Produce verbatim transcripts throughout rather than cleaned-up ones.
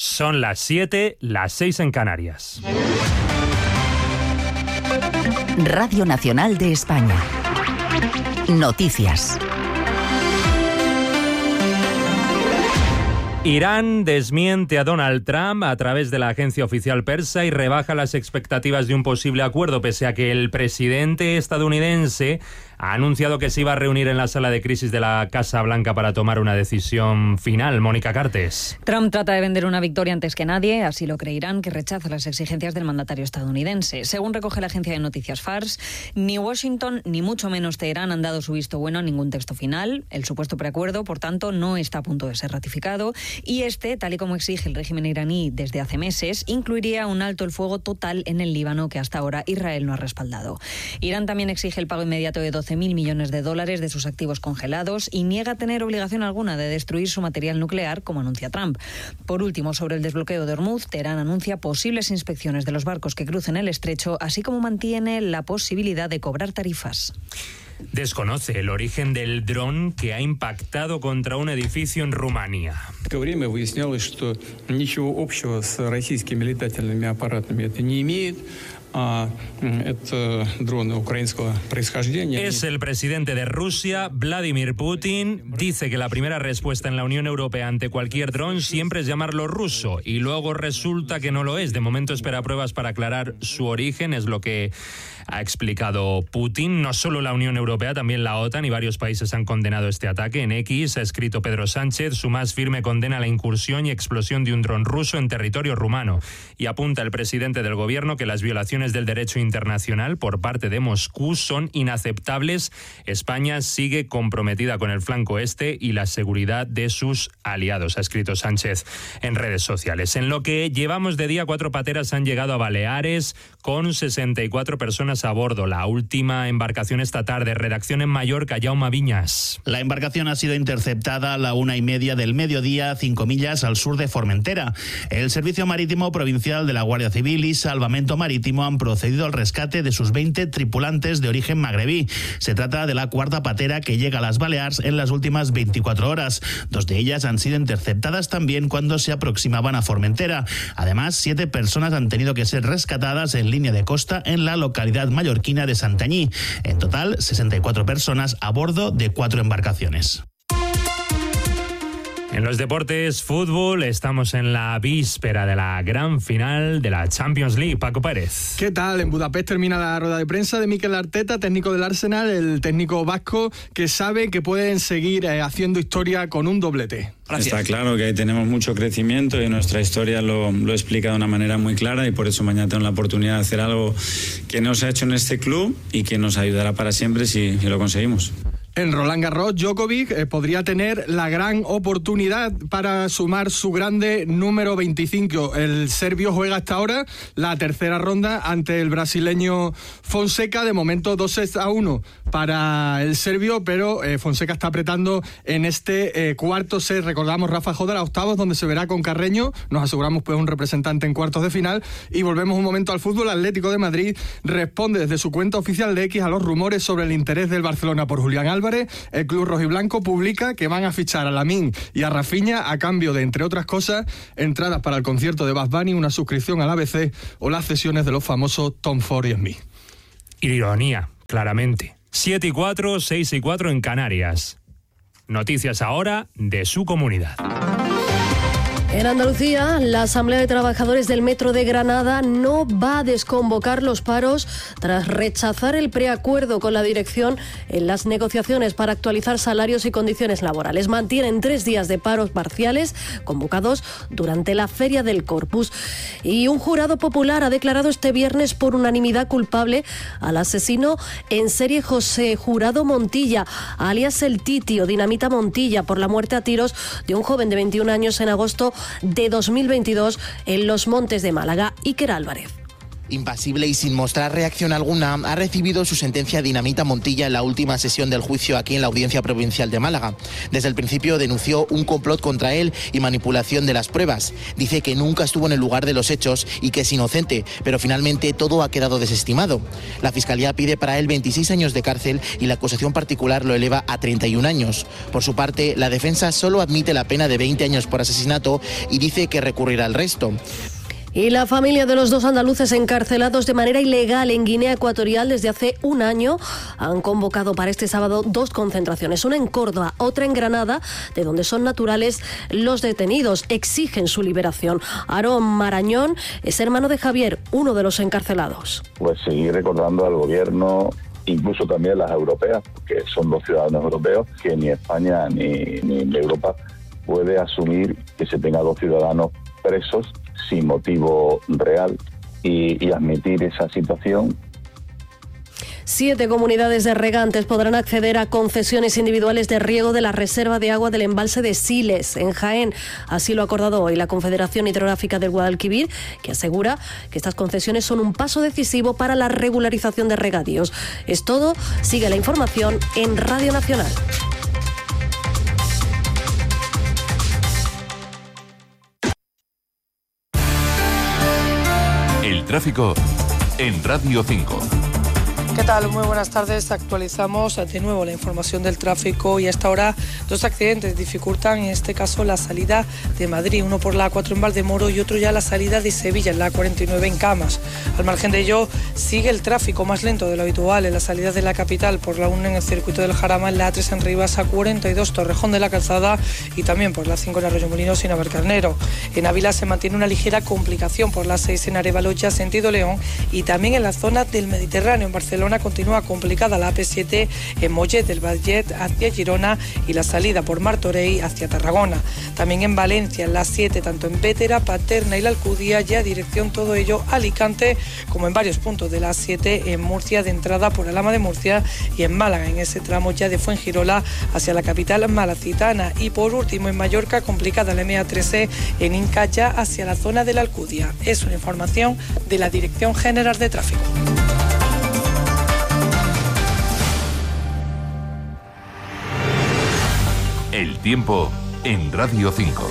Son las siete, las seis en Canarias. Radio Nacional de España. Noticias. Irán desmiente a Donald Trump a través de la agencia oficial persa y rebaja las expectativas de un posible acuerdo, pese a que el presidente estadounidense ha anunciado que se iba a reunir en la sala de crisis de la Casa Blanca para tomar una decisión final. Mónica Cartes. Trump trata de vender una victoria antes que nadie, así lo cree Irán, que rechaza las exigencias del mandatario estadounidense. Según recoge la agencia de noticias Fars, ni Washington ni mucho menos Teherán han dado su visto bueno a ningún texto final. El supuesto preacuerdo, por tanto, no está a punto de ser ratificado y este, tal y como exige el régimen iraní desde hace meses, incluiría un alto el fuego total en el Líbano que hasta ahora Israel no ha respaldado. Irán también exige el pago inmediato de doce mil millones de dólares de sus activos congelados y niega tener obligación alguna de destruir su material nuclear, como anuncia Trump. Por último, sobre el desbloqueo de Hormuz, Teherán anuncia posibles inspecciones de los barcos que crucen el estrecho, así como mantiene la posibilidad de cobrar tarifas. Desconoce el origen del dron que ha impactado contra un edificio en Rumanía. В то время выяснялось, что ничего общего с российскими летательными аппаратами это не имеет. Es el presidente de Rusia, Vladimir Putin. Dice que la primera respuesta en la Unión Europea ante cualquier dron siempre es llamarlo ruso y luego resulta que no lo es. De momento espera pruebas para aclarar su origen, es lo que ha explicado Putin. No solo la Unión Europea, también la OTAN y varios países han condenado este ataque. En X ha escrito Pedro Sánchez su más firme condena a la incursión y explosión de un dron ruso en territorio rumano. Y apunta el presidente del gobierno que las violaciones del derecho internacional por parte de Moscú son inaceptables. España sigue comprometida con el flanco este y la seguridad de sus aliados, ha escrito Sánchez en redes sociales. En lo que llevamos de día, cuatro pateras han llegado a Baleares con sesenta y cuatro personas a bordo. La última embarcación esta tarde. Redacción en Mallorca, Jaume Viñas. La embarcación ha sido interceptada a la una y media del mediodía, cinco millas al sur de Formentera. El Servicio Marítimo Provincial de la Guardia Civil y Salvamento Marítimo han procedido al rescate de sus veinte tripulantes de origen magrebí. Se trata de la cuarta patera que llega a las Baleares en las últimas veinticuatro horas. Dos de ellas han sido interceptadas también cuando se aproximaban a Formentera. Además, siete personas han tenido que ser rescatadas en línea de costa en la localidad mallorquina de Santanyí. En total, sesenta y cuatro personas a bordo de cuatro embarcaciones. En los deportes, fútbol, estamos en la víspera de la gran final de la Champions League. Paco Pérez. ¿Qué tal? En Budapest termina la rueda de prensa de Mikel Arteta, técnico del Arsenal, el técnico vasco, que sabe que pueden seguir eh, haciendo historia con un doblete. Gracias. Está claro que ahí tenemos mucho crecimiento y nuestra historia lo, lo explica de una manera muy clara y por eso mañana tengo la oportunidad de hacer algo que no se ha hecho en este club y que nos ayudará para siempre si, si lo conseguimos. En Roland Garros, Djokovic eh, podría tener la gran oportunidad para sumar su grande número veinticinco. El serbio juega hasta ahora la tercera ronda ante el brasileño Fonseca. De momento dos sets a uno para el serbio, pero eh, Fonseca está apretando en este eh, cuarto set. Recordamos Rafa Jodar a octavos, donde se verá con Carreño. Nos aseguramos pues un representante en cuartos de final. Y volvemos un momento al fútbol. Atlético de Madrid responde desde su cuenta oficial de X a los rumores sobre el interés del Barcelona por Julián Álvarez. El club rojiblanco publica que van a fichar a Lamine y a Rafinha a cambio de, entre otras cosas, entradas para el concierto de Bad Bunny, una suscripción al A B C o las cesiones de los famosos Tom Ford y Smith. Ironía, claramente. siete y cuatro, seis y cuatro en Canarias. Noticias ahora de su comunidad. En Andalucía, la Asamblea de Trabajadores del Metro de Granada no va a desconvocar los paros tras rechazar el preacuerdo con la dirección en las negociaciones para actualizar salarios y condiciones laborales. Mantienen tres días de paros parciales convocados durante la Feria del Corpus. Y un jurado popular ha declarado este viernes por unanimidad culpable al asesino en serie José Jurado Montilla, alias El Titi o Dinamita Montilla, por la muerte a tiros de un joven de veintiún años en agosto de dos mil veintidós en Los Montes de Málaga. Iker Álvarez. Impasible y sin mostrar reacción alguna, ha recibido su sentencia Dinamita Montilla en la última sesión del juicio aquí en la Audiencia Provincial de Málaga. Desde el principio denunció un complot contra él y manipulación de las pruebas. Dice que nunca estuvo en el lugar de los hechos y que es inocente, pero finalmente todo ha quedado desestimado. La Fiscalía pide para él veintiséis años de cárcel y la acusación particular lo eleva a treinta y un años. Por su parte, la defensa solo admite la pena de veinte años por asesinato y dice que recurrirá al resto. Y la familia de los dos andaluces encarcelados de manera ilegal en Guinea Ecuatorial desde hace un año han convocado para este sábado dos concentraciones, una en Córdoba, otra en Granada, de donde son naturales los detenidos. Exigen su liberación. Aarón Marañón es hermano de Javier, uno de los encarcelados. Pues seguir recordando al gobierno, incluso también las europeas, que son dos ciudadanos europeos, que ni España ni, ni Europa puede asumir que se tenga dos ciudadanos presos sin motivo real y, y admitir esa situación. Siete comunidades de regantes podrán acceder a concesiones individuales de riego de la reserva de agua del embalse de Siles, en Jaén. Así lo ha acordado hoy la Confederación Hidrográfica del Guadalquivir, que asegura que estas concesiones son un paso decisivo para la regularización de regadíos. Es todo. Sigue la información en Radio Nacional. El tráfico en Radio cinco. ¿Qué tal? Muy buenas tardes. Actualizamos de nuevo la información del tráfico y hasta ahora dos accidentes dificultan en este caso la salida de Madrid, uno por la A cuatro en Valdemoro y otro ya la salida de Sevilla en la A cuarenta y nueve en Camas. Al margen de ello, sigue el tráfico más lento de lo habitual en la salida de la capital por la uno en el circuito del Jarama, en la A tres en Rivas, A cuarenta y dos Torrejón de la Calzada y también por la cinco en Arroyo Molinos y Navalcarnero. En Ávila se mantiene una ligera complicación por la seis en Arévaloya, sentido León, y también en la zona del Mediterráneo en Barcelona continúa complicada la A P siete en Mollet del Vallet hacia Girona y la salida por Martorell hacia Tarragona. También en Valencia, en la siete, tanto en Vétera, Paterna y la Alcudia, ya dirección todo ello Alicante, como en varios puntos de la siete en Murcia, de entrada por Alhama de Murcia, y en Málaga, en ese tramo ya de Fuengirola hacia la capital malacitana. Y por último, en Mallorca, complicada la M A trece en Inca, ya hacia la zona de la Alcudia. Es una información de la Dirección General de Tráfico. El tiempo en Radio cinco.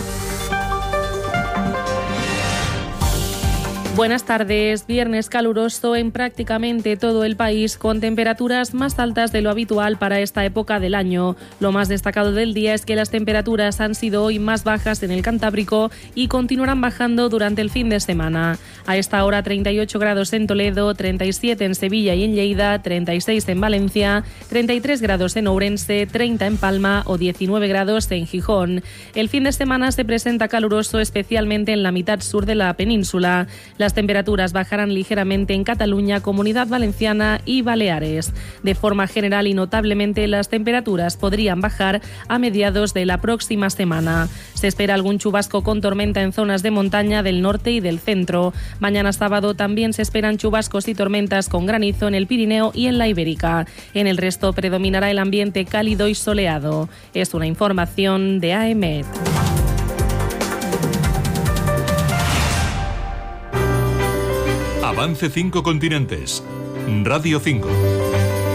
Buenas tardes. Viernes caluroso en prácticamente todo el país, con temperaturas más altas de lo habitual para esta época del año. Lo más destacado del día es que las temperaturas han sido hoy más bajas en el Cantábrico y continuarán bajando durante el fin de semana. A esta hora treinta y ocho grados en Toledo, treinta y siete en Sevilla y en Lleida, treinta y seis en Valencia, treinta y tres grados en Ourense, treinta en Palma o diecinueve grados en Gijón. El fin de semana se presenta caluroso, especialmente en la mitad sur de la península. Las temperaturas bajarán ligeramente en Cataluña, Comunidad Valenciana y Baleares. De forma general y notablemente, las temperaturas podrían bajar a mediados de la próxima semana. Se espera algún chubasco con tormenta en zonas de montaña del norte y del centro. Mañana sábado también se esperan chubascos y tormentas con granizo en el Pirineo y en la Ibérica. En el resto predominará el ambiente cálido y soleado. Es una información de A E M E T. Avance cinco continentes. Radio cinco.